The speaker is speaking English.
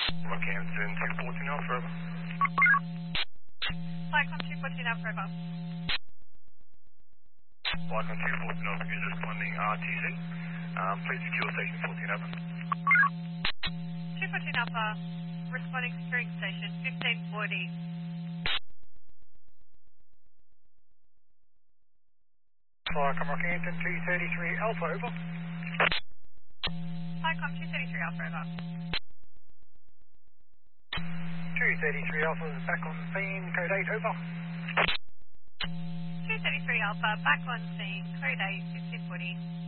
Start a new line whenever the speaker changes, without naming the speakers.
Rockhampton 214 Alpha over.
Cyclone 214 Alpha over.
Cyclone 214 Alpha is responding RTC. Please secure station 14 over.
214 Alpha, responding securing station 1540.
Cyclone Rockhampton 233 Alpha over.
Cyclone 233 Alpha over.
233 Alpha is back on scene, code 8 over.
233 Alpha, back on scene, code 8, 1540.